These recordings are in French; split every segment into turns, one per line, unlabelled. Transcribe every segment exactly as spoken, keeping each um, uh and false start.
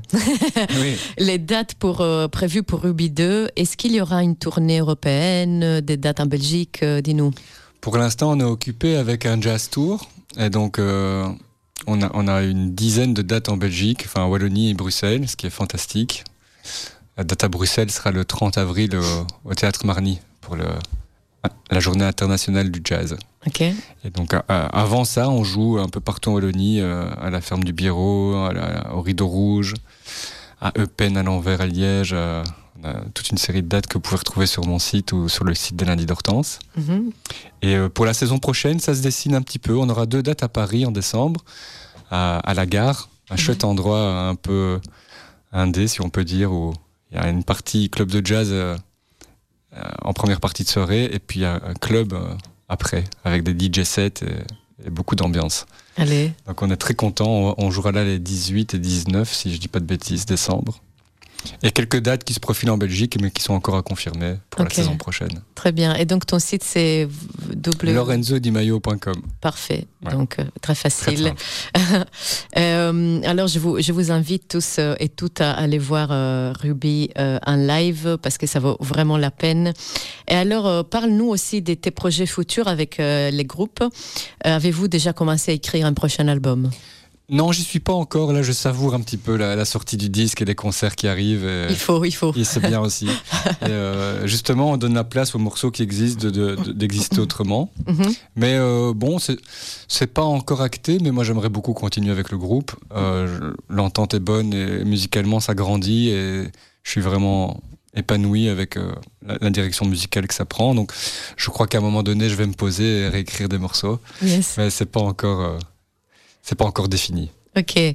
Oui.
Les dates pour, euh, prévues pour Ruby deux, est-ce qu'il y aura une tournée européenne, des dates en Belgique, euh, dis-nous.
Pour l'instant, on est occupé avec un jazz tour. Et donc, euh, on, a, on a une dizaine de dates en Belgique, enfin Wallonie et Bruxelles, ce qui est fantastique. La date à Bruxelles sera le trente avril au, au Théâtre Marny pour le, la journée internationale du jazz.
Ok.
Et donc, à, à, avant ça, on joue un peu partout en Wallonie, euh, à la ferme du Biérot, à la, au Rideau Rouge, à Eupen, à l'Anvers, à Liège. Euh, on a toute une série de dates que vous pouvez retrouver sur mon site ou sur le site des Lundis d'Hortense. Mm-hmm. Et euh, pour la saison prochaine, ça se dessine un petit peu. On aura deux dates à Paris en décembre, à, à la Gare, un mm-hmm. chouette endroit un peu indé, si on peut dire, où il y a une partie club de jazz euh, euh, en première partie de soirée, et puis un, un club euh, après, avec des D J sets et, et beaucoup d'ambiance.
Allez.
Donc on est très contents. On, on jouera là les dix-huit et dix-neuf, si je dis pas de bêtises, décembre. Et quelques dates qui se profilent en Belgique, mais qui sont encore à confirmer pour okay. la saison prochaine.
Très bien. Et donc ton site, c'est w...
lorenzo di maio point com.
Parfait. Ouais. Donc euh, très facile. Très euh, alors je vous je vous invite tous euh, et toutes à aller voir euh, Ruby euh, en live parce que ça vaut vraiment la peine. Et alors euh, parle-nous aussi de tes projets futurs avec euh, les groupes. Euh, avez-vous déjà commencé à écrire un prochain album?
Non, j'y suis pas encore. Là, je savoure un petit peu la, la sortie du disque et les concerts qui arrivent. Et,
il faut, il faut.
Et c'est bien aussi. Et euh, justement, on donne la place aux morceaux qui existent de, de, de, d'exister autrement. Mm-hmm. Mais euh, bon, c'est, c'est pas encore acté, mais moi, j'aimerais beaucoup continuer avec le groupe. Euh, je, l'entente est bonne et musicalement, ça grandit et je suis vraiment épanoui avec euh, la, la direction musicale que ça prend. Donc, je crois qu'à un moment donné, je vais me poser et réécrire des morceaux.
Yes.
Mais c'est pas encore... Euh, C'est pas encore défini.
Ok. Et,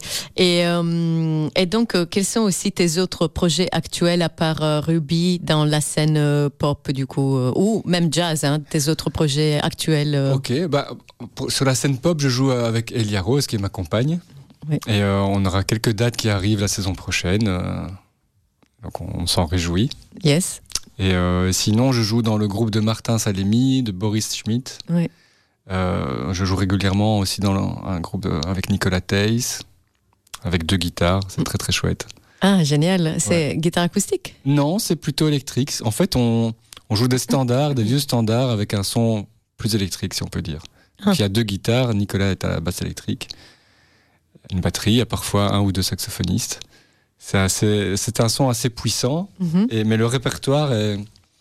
euh, et donc, euh, quels sont aussi tes autres projets actuels à part euh, Ruby dans la scène euh, pop, du coup, euh, ou même jazz, hein, tes autres projets actuels euh...
Ok. Bah, pour, sur la scène pop, je joue avec Elia Rose, qui est ma compagne. Oui. Et euh, on aura quelques dates qui arrivent la saison prochaine. Euh, donc, on, on s'en réjouit.
Yes.
Et euh, sinon, je joue dans le groupe de Martin Salemi, de Boris Schmidt.
Oui.
Euh, je joue régulièrement aussi dans un groupe de, avec Nicolas Theis, avec deux guitares, c'est très très chouette.
Ah, génial. C'est ouais. Guitare acoustique?
Non, c'est plutôt électrique. En fait, on, on joue des standards, des vieux standards avec un son plus électrique, si on peut dire. Ah. Donc, il y a deux guitares, Nicolas est à la basse électrique, une batterie, il y a parfois un ou deux saxophonistes. C'est, assez, c'est un son assez puissant, mm-hmm. et, mais le répertoire est...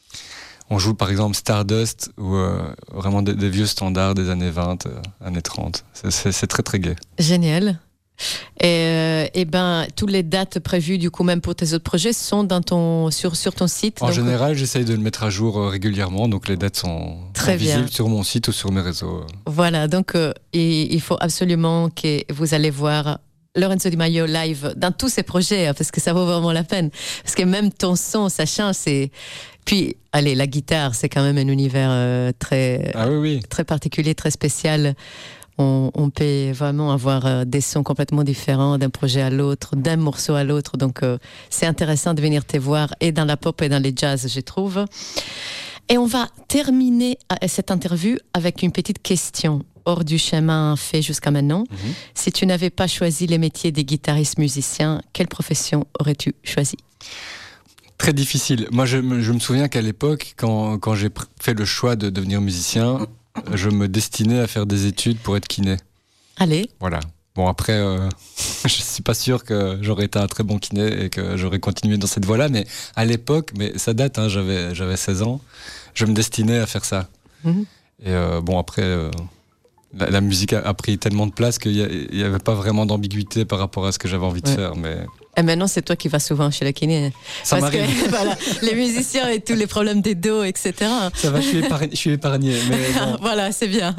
On joue par exemple Stardust ou euh, vraiment des, des vieux standards des années vingt, euh, années trente. C'est, c'est, c'est très très gai.
Génial. Et, euh, et ben, toutes les dates prévues du coup même pour tes autres projets sont dans ton, sur, sur ton site.
En
donc...
général, j'essaye de le mettre à jour euh, régulièrement, donc les dates sont, sont visibles sur mon site ou sur mes réseaux.
Voilà, donc euh, il, il faut absolument que vous allez voir Lorenzo Di Maio live dans tous ses projets, hein, parce que ça vaut vraiment la peine. Parce que même ton son, ça change, c'est... Puis, allez, la guitare, c'est quand même un univers euh, très,
ah oui, oui.
très particulier, très spécial. On, on peut vraiment avoir euh, des sons complètement différents d'un projet à l'autre, d'un morceau à l'autre. Donc, euh, c'est intéressant de venir te voir et dans la pop et dans les jazz, je trouve. Et on va terminer cette interview avec une petite question hors du chemin fait jusqu'à maintenant. Mm-hmm. Si tu n'avais pas choisi les métiers des guitaristes musiciens, quelle profession aurais-tu choisi ?
Très difficile. Moi, je me, je me souviens qu'à l'époque, quand, quand j'ai pr- fait le choix de devenir musicien, je me destinais à faire des études pour être kiné.
Allez.
Voilà. Bon, après, euh, je suis pas sûr que j'aurais été un très bon kiné et que j'aurais continué dans cette voie-là, mais à l'époque, mais ça date, hein, j'avais, j'avais seize ans, je me destinais à faire ça. Mmh. Et euh, bon, après, euh, la, la musique a, a pris tellement de place qu'il n'y avait pas vraiment d'ambiguïté par rapport à ce que j'avais envie de ouais. faire, mais...
Et maintenant, c'est toi qui vas souvent chez la kiné.
Ça
parce
m'arrive.
Que voilà, les musiciens et tous les problèmes des dos, et cetera.
Ça va, je suis épargné. Je suis épargné mais bon.
Voilà, c'est bien.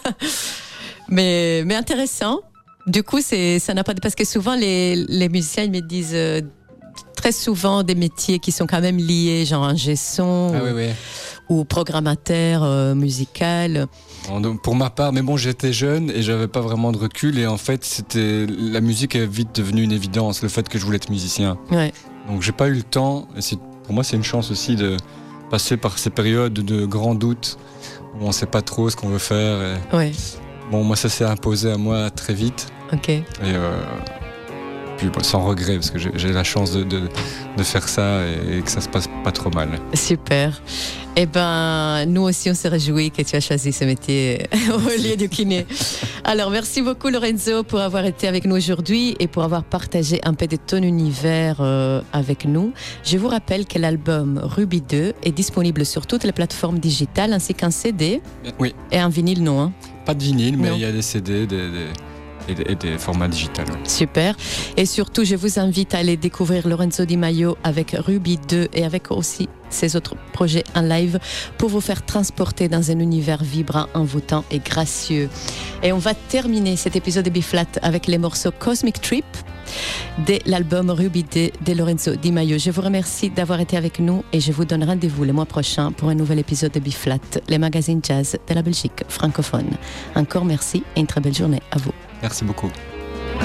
mais, mais intéressant. Du coup, c'est, ça n'a pas de... Parce que souvent, les, les musiciens, ils me disent euh, très souvent des métiers qui sont quand même liés, genre ingé son,
ah,
ou,
oui, oui.
ou programmateur euh, musical.
Pour ma part, mais bon, j'étais jeune et j'avais pas vraiment de recul et en fait, c'était la musique est vite devenue une évidence, le fait que je voulais être musicien.
Ouais.
Donc j'ai pas eu le temps. Et c'est, pour moi, c'est une chance aussi de passer par ces périodes de grands doutes où on sait pas trop ce qu'on veut faire. Et...
Ouais.
Bon, moi, ça s'est imposé à moi très vite.
Ok.
Et euh... puis bon, sans regret, parce que j'ai, j'ai la chance de, de, de faire ça et, et que ça se passe pas trop mal.
Super. Eh ben, nous aussi, on se réjouit que tu as choisi ce métier au lieu du kiné. Alors, merci beaucoup, Lorenzo, pour avoir été avec nous aujourd'hui et pour avoir partagé un peu de ton univers euh, avec nous. Je vous rappelle que l'album Ruby deux est disponible sur toutes les plateformes digitales, ainsi qu'un C D.
Oui.
Et un vinyle, non, hein?
Pas de vinyle, mais
non.
il y a des C D, des... des... Et des, et des formats digitaux. Ouais.
Super. Et surtout, je vous invite à aller découvrir Lorenzo Di Maio avec Ruby deux et avec aussi ses autres projets en live pour vous faire transporter dans un univers vibrant, envoûtant et gracieux. Et on va terminer cet épisode de B-Flat avec les morceaux Cosmic Trip de l'album Ruby deux de Lorenzo Di Maio. Je vous remercie d'avoir été avec nous et je vous donne rendez-vous le mois prochain pour un nouvel épisode de B-Flat, les magazines jazz de la Belgique francophone. Encore merci et une très belle journée à vous.
Merci beaucoup.